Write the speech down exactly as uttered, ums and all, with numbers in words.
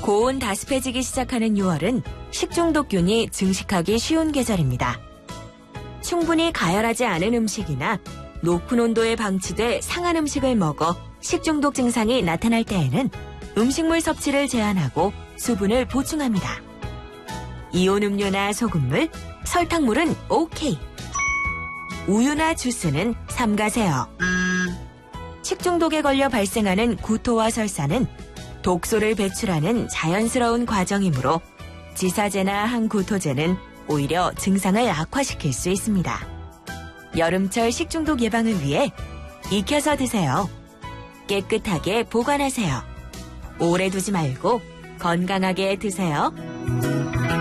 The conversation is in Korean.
고온 다습해지기 시작하는 유월은 식중독균이 증식하기 쉬운 계절입니다. 충분히 가열하지 않은 음식이나 높은 온도에 방치돼 상한 음식을 먹어 식중독 증상이 나타날 때에는 음식물 섭취를 제한하고 수분을 보충합니다. 이온 음료나 소금물, 설탕물은 오케이. 우유나 주스는 삼가세요. 식중독에 걸려 발생하는 구토와 설사는 독소를 배출하는 자연스러운 과정이므로 지사제나 항구토제는 오히려 증상을 악화시킬 수 있습니다. 여름철 식중독 예방을 위해 익혀서 드세요. 깨끗하게 보관하세요. 오래 두지 말고 건강하게 드세요.